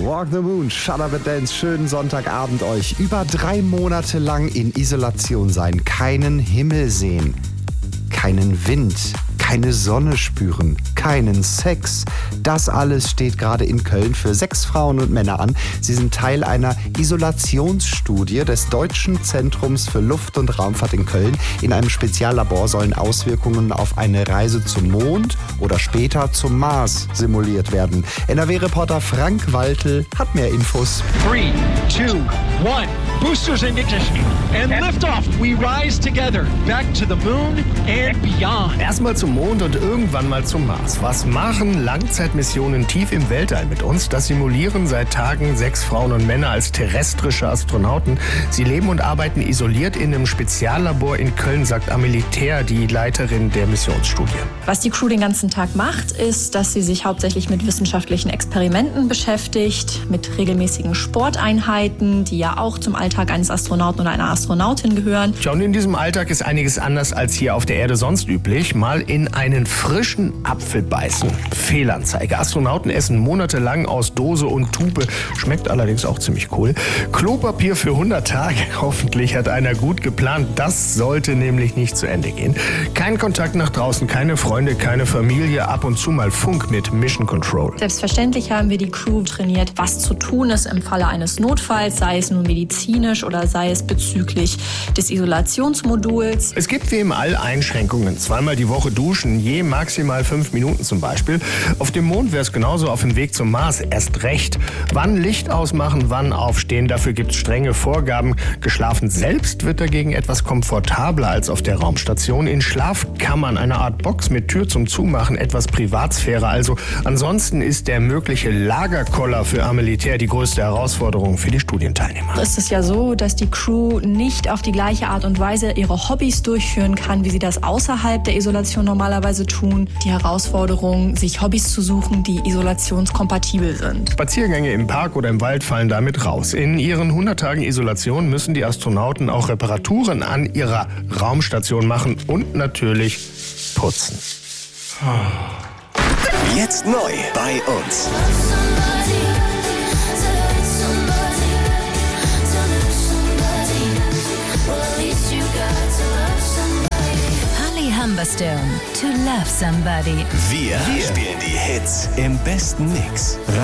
Walk the Moon, Shut Up and Dance, schönen Sonntagabend euch. Über 3 Monate lang in Isolation sein, keinen Himmel sehen, keinen Wind, keine Sonne spüren, keinen Sex. Das alles steht gerade in Köln für 6 Frauen und Männer an. Sie sind Teil einer Isolationsstudie des Deutschen Zentrums für Luft- und Raumfahrt in Köln. In einem Speziallabor sollen Auswirkungen auf eine Reise zum Mond oder später zum Mars simuliert werden. NRW-Reporter Frank Waltel hat mehr Infos. 3, 2, 1. Boosters in ignition. And liftoff. We rise together. Back to the moon and beyond. Erstmal zum Mond und irgendwann mal zum Mars. Was machen Langzeitmissionen tief im Weltall mit uns? Das simulieren seit Tagen 6 Frauen und Männer als terrestrische Astronauten. Sie leben und arbeiten isoliert in einem Speziallabor in Köln, sagt Amelie Theer, die Leiterin der Missionsstudie. Was die Crew den ganzen Tag macht, ist, dass sie sich hauptsächlich mit wissenschaftlichen Experimenten beschäftigt, mit regelmäßigen Sporteinheiten, die ja auch zum Alltag eines Astronauten oder einer Astronautin gehören. Tja, und in diesem Alltag ist einiges anders als hier auf der Erde sonst üblich. Mal in einen frischen Apfel beißen. Fehlanzeige. Astronauten essen monatelang aus Dose und Tube. Schmeckt allerdings auch ziemlich cool. Klopapier für 100 Tage. Hoffentlich hat einer gut geplant. Das sollte nämlich nicht zu Ende gehen. Kein Kontakt nach draußen, keine Freunde, keine Familie. Ab und zu mal Funk mit Mission Control. Selbstverständlich haben wir die Crew trainiert, was zu tun ist im Falle eines Notfalls, sei es nun medizinisch oder sei es bezüglich des Isolationsmoduls. Es gibt wie im All Einschränkungen. 2-mal die Woche duschen, je maximal 5 Minuten zum Beispiel. Auf dem Mond wäre es genauso, auf dem Weg zum Mars erst recht. Wann Licht ausmachen, wann aufstehen, dafür gibt es strenge Vorgaben. Geschlafen selbst wird dagegen etwas komfortabler als auf der Raumstation. In Schlafkammern, eine Art Box mit Tür zum Zumachen, etwas Privatsphäre. Also ansonsten ist der mögliche Lagerkoller für Amelie Theer die größte Herausforderung für die Studienteilnehmer. Es ist ja so, dass die Crew nicht auf die gleiche Art und Weise ihre Hobbys durchführen kann, wie sie das außerhalb der Isolation normalerweise tun. Die Herausforderung, sich Hobbys zu suchen, die isolationskompatibel sind. Spaziergänge im Park oder im Wald fallen damit raus. In ihren 100 Tagen Isolation müssen die Astronauten auch Reparaturen an ihrer Raumstation machen und natürlich putzen. Jetzt neu bei uns. Humberstone, To Love Somebody. Wir spielen die Hits im besten Mix.